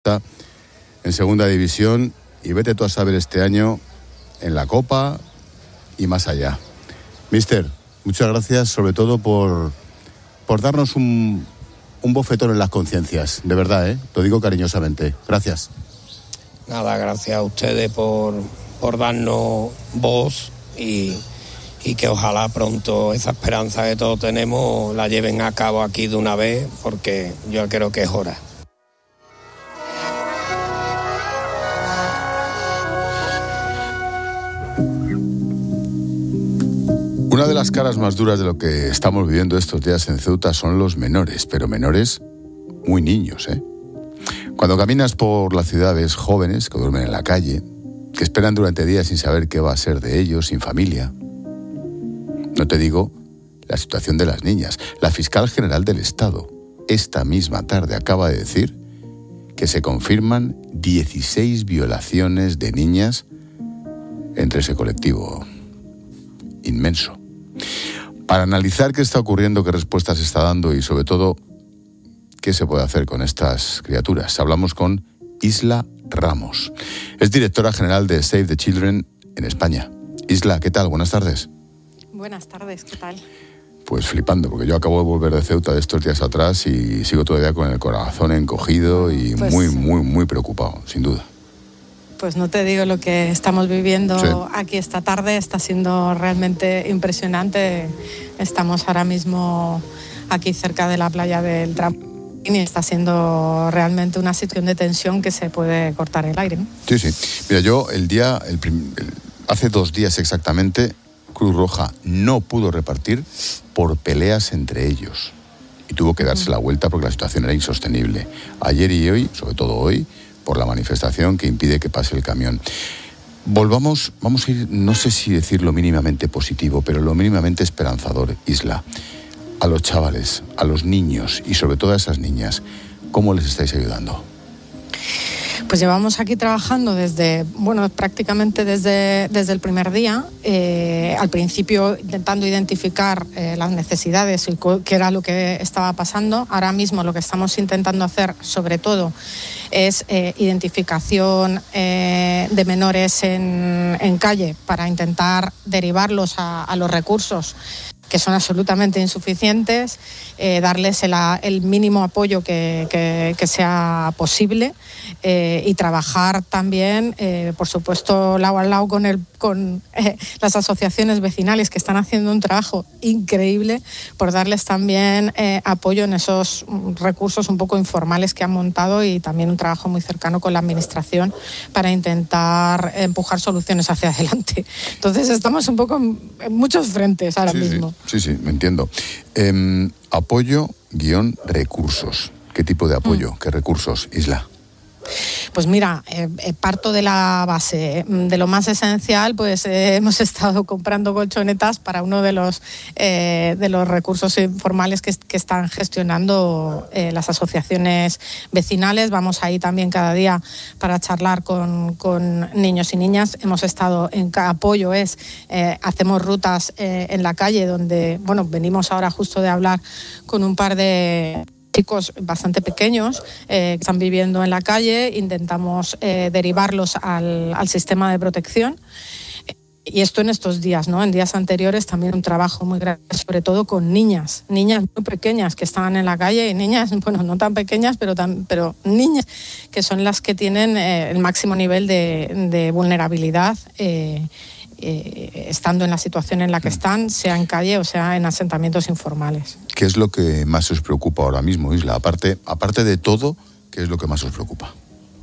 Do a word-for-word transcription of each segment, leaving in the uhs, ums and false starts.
en segunda división y vete tú a saber este año en la Copa y más allá. Mister, muchas gracias sobre todo por, por darnos un, un bofetón en las conciencias, de verdad, ¿eh? Lo digo cariñosamente. Gracias. Nada, gracias a ustedes por, por darnos voz y, y que ojalá pronto esa esperanza que todos tenemos la lleven a cabo aquí de una vez, porque yo creo que es hora. Una de las caras más duras de lo que estamos viviendo estos días en Ceuta son los menores, pero menores muy niños, ¿eh? Cuando caminas por la ciudad ves jóvenes que duermen en la calle, que esperan durante días sin saber qué va a ser de ellos, sin familia. No te digo la situación de las niñas. La fiscal general del Estado esta misma tarde acaba de decir que se confirman dieciséis violaciones de niñas entre ese colectivo inmenso. Para analizar qué está ocurriendo, qué respuestas se está dando y sobre todo qué se puede hacer con estas criaturas, hablamos con Isla Ramos. Es directora general de Save the Children en España. Isla, ¿qué tal? Buenas tardes. Buenas tardes, ¿qué tal? Pues flipando, porque yo acabo de volver de Ceuta de estos días atrás y sigo todavía con el corazón encogido y pues, muy, muy, muy preocupado, sin duda. Pues no te digo lo que estamos viviendo sí. aquí esta tarde, está siendo realmente impresionante. Estamos ahora mismo aquí cerca de la playa del Trampolín y está siendo realmente una situación de tensión que se puede cortar el aire, ¿no? Sí, sí. Mira, yo el día, el prim, el, hace dos días exactamente, Cruz Roja no pudo repartir por peleas entre ellos y tuvo que darse la vuelta porque la situación era insostenible. Ayer y hoy, sobre todo hoy, por la manifestación que impide que pase el camión. Volvamos, vamos a ir, no sé si decirlo mínimamente positivo, pero lo mínimamente esperanzador, Isla. A los chavales, a los niños y sobre todo a esas niñas, ¿cómo les estáis ayudando? Pues llevamos aquí trabajando desde, bueno, prácticamente desde, desde el primer día. Eh, al principio intentando identificar eh, las necesidades y qué era lo que estaba pasando. Ahora mismo lo que estamos intentando hacer, sobre todo, es eh, identificación eh, de menores en, en calle para intentar derivarlos a, a los recursos que son absolutamente insuficientes, eh, darles el, el mínimo apoyo que, que, que sea posible eh, y trabajar también, eh, por supuesto, lado a lado con, el, con eh, las asociaciones vecinales que están haciendo un trabajo increíble por darles también eh, apoyo en esos recursos un poco informales que han montado y también un trabajo muy cercano con la administración para intentar empujar soluciones hacia adelante. Entonces estamos un poco en, en muchos frentes ahora sí, mismo. Sí. Sí, sí, me entiendo. Eh, apoyo, guión, recursos. ¿Qué tipo de apoyo? Mm. ¿Qué recursos, Isla? Pues mira, eh, eh, parto de la base, de lo más esencial, pues eh, hemos estado comprando colchonetas para uno de los eh, de los recursos informales que, que están gestionando eh, las asociaciones vecinales. Vamos ahí también cada día para charlar con, con niños y niñas. Hemos estado en apoyo, es eh, hacemos rutas eh, en la calle donde, bueno, venimos ahora justo de hablar con un par de chicos bastante pequeños eh, que están viviendo en la calle, intentamos eh, derivarlos al, al sistema de protección. Y esto en estos días, ¿no? En días anteriores también un trabajo muy grande, sobre todo con niñas, niñas muy pequeñas que estaban en la calle y niñas, bueno, no tan pequeñas, pero, tan, pero niñas que son las que tienen eh, el máximo nivel de, de vulnerabilidad eh, Eh, estando en la situación en la que están, sea en calle o sea en asentamientos informales. ¿Qué es lo que más os preocupa ahora mismo, Isla? Aparte, aparte de todo, ¿qué es lo que más os preocupa?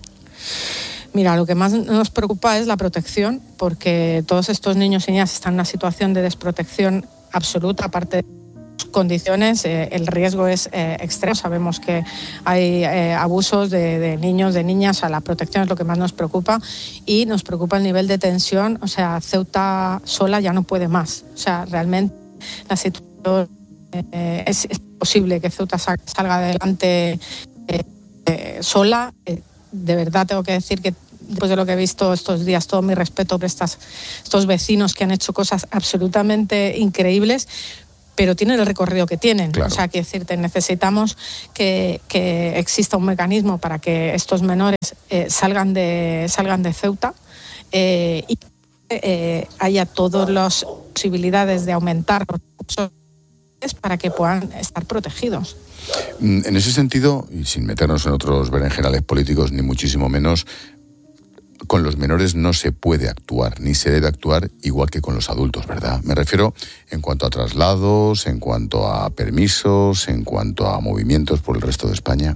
Mira, lo que más nos preocupa es la protección, porque todos estos niños y niñas están en una situación de desprotección absoluta, aparte de condiciones, eh, el riesgo es eh, extremo. Sabemos que hay eh, abusos de, de niños, de niñas, o sea, la protección es lo que más nos preocupa y nos preocupa el nivel de tensión. O sea, Ceuta sola ya no puede más. O sea, realmente la situación eh, es, es posible que Ceuta salga adelante eh, eh, sola. Eh, de verdad tengo que decir que después de lo que he visto estos días, todo mi respeto por estas, estos vecinos que han hecho cosas absolutamente increíbles. pero tienen el recorrido que tienen. Claro. O sea, quiero decirte, necesitamos que, que exista un mecanismo para que estos menores eh, salgan de salgan de Ceuta eh, y eh, haya todas las posibilidades de aumentar los recursos para que puedan estar protegidos. En ese sentido, y sin meternos en otros berenjenales políticos, ni muchísimo menos, con los menores no se puede actuar, ni se debe actuar igual que con los adultos, ¿verdad? Me refiero en cuanto a traslados, en cuanto a permisos, en cuanto a movimientos por el resto de España.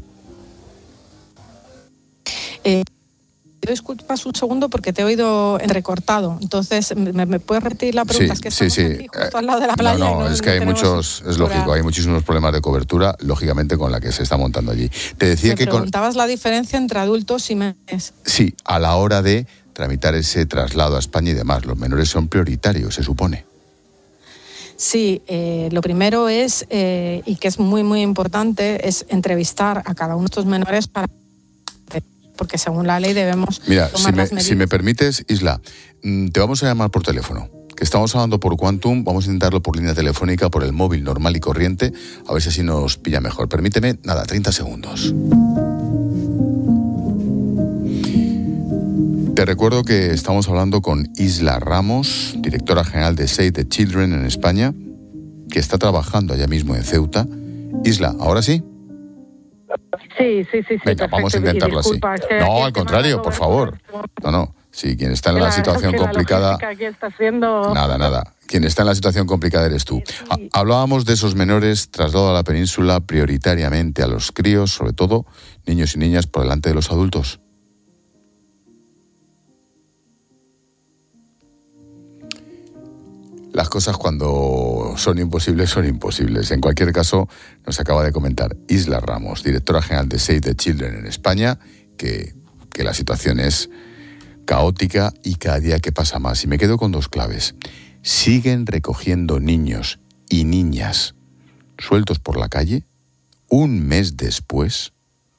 Eh, disculpas un segundo porque te he oído entrecortado. Entonces, ¿me, me puedes repetir la pregunta? Sí, es que sí, estamos sí. aquí justo al lado de la playa. No, no, y no es que hay muchos, es lógico, para... hay muchísimos problemas de cobertura, lógicamente, con la que se está montando allí. Te decía Me que con... preguntabas la diferencia entre adultos y menores. Sí, a la hora de tramitar ese traslado a España y demás, los menores son prioritarios, se supone. Sí, eh, lo primero es, eh, y que es muy, muy importante, es entrevistar a cada uno de estos menores para... porque según la ley debemos Mira, tomar si me, las medidas. si me permites, Isla, te vamos a llamar por teléfono, que estamos hablando por Quantum, vamos a intentarlo por línea telefónica, por el móvil normal y corriente, a ver si así nos pilla mejor. Permíteme, nada, treinta segundos. Te recuerdo que estamos hablando con Isla Ramos, directora general de Save the Children en España, que está trabajando allá mismo en Ceuta. Isla, ¿ahora sí? Sí, sí, sí. sí Venga, perfecto. vamos a intentarlo así. Disculpa, es que No, al el contrario, tema por de favor. No, no. Sí, quien está en la la- situación es que la complicada... logística aquí está siendo... Nada, nada. Quien está en la situación complicada eres tú. Ha- Hablábamos de esos menores trasladados a la península prioritariamente a los críos, sobre todo niños y niñas, por delante de los adultos. Las cosas cuando son imposibles, son imposibles. En cualquier caso, nos acaba de comentar Isla Ramos, directora general de Save the Children en España, que, que la situación es caótica y cada día que pasa más. Y me quedo con dos claves. Siguen recogiendo niños y niñas sueltos por la calle un mes después.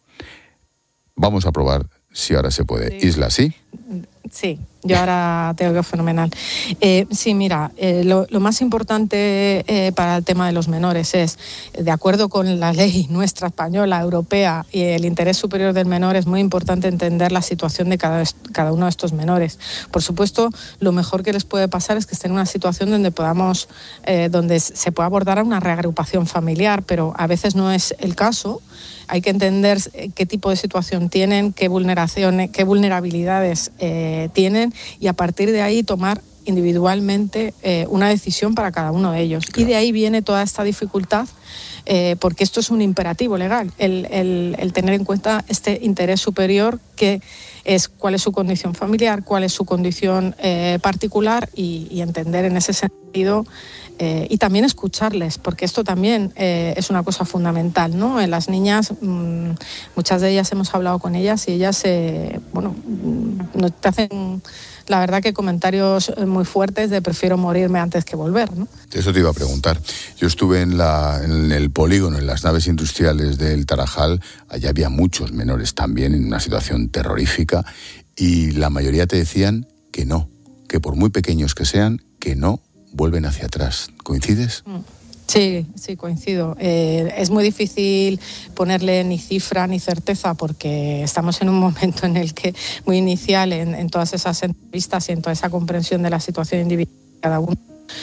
Vamos a probar si ahora se puede. Sí. Isla, ¿sí? Sí, yo ahora te oigo fenomenal. Eh, sí, mira, eh, lo, lo más importante eh, para el tema de los menores es, de acuerdo con la ley nuestra española, europea y el interés superior del menor, es muy importante entender la situación de cada, cada uno de estos menores. Por supuesto, lo mejor que les puede pasar es que estén en una situación donde podamos, eh, donde se pueda abordar una reagrupación familiar, pero a veces no es el caso. Hay que entender qué tipo de situación tienen, qué vulneraciones, qué vulnerabilidades eh, tienen y a partir de ahí tomar individualmente eh, una decisión para cada uno de ellos. Claro. Y de ahí viene toda esta dificultad, eh, porque esto es un imperativo legal, el, el, el tener en cuenta este interés superior que es cuál es su condición familiar, cuál es su condición eh, particular y, y entender en ese sentido eh, y también escucharles, porque esto también eh, es una cosa fundamental, ¿no? En las niñas, mmm, muchas de ellas hemos hablado con ellas y ellas, eh, bueno, no te hacen... La verdad que comentarios muy fuertes de prefiero morirme antes que volver, ¿no? Eso te iba a preguntar. Yo estuve en, la, en el polígono, en las naves industriales del Tarajal. Allá había muchos menores también en una situación terrorífica y la mayoría te decían que no, que por muy pequeños que sean, que no vuelven hacia atrás. ¿Coincides? Mm. Sí, sí, coincido. Eh, es muy difícil ponerle ni cifra ni certeza porque estamos en un momento en el que muy inicial en, en todas esas entrevistas y en toda esa comprensión de la situación individual de cada uno,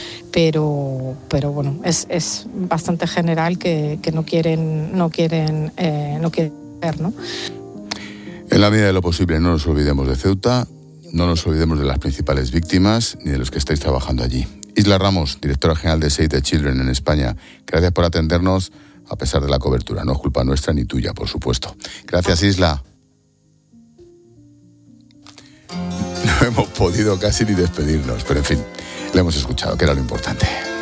pero, pero bueno, es, es bastante general que, que no quieren, no quieren, eh, no quieren ver, ¿no? En la medida de lo posible, no nos olvidemos de Ceuta, no nos olvidemos de las principales víctimas ni de los que estáis trabajando allí. Isla Ramos, directora general de Save the Children en España, gracias por atendernos a pesar de la cobertura. No es culpa nuestra ni tuya, por supuesto. Gracias, Isla. No hemos podido casi ni despedirnos, pero en fin, le hemos escuchado, que era lo importante.